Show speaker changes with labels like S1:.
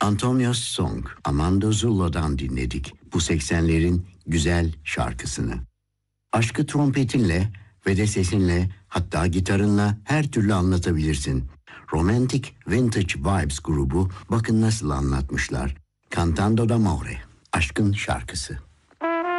S1: Antonios Song, Amando Zulla'dan dinledik bu 80'lerin güzel şarkısını. Aşkı trompetinle ve de sesinle, hatta gitarınla her türlü anlatabilirsin. Romantic Vintage Vibes grubu bakın nasıl anlatmışlar. Cantando d'amore, aşkın şarkısı.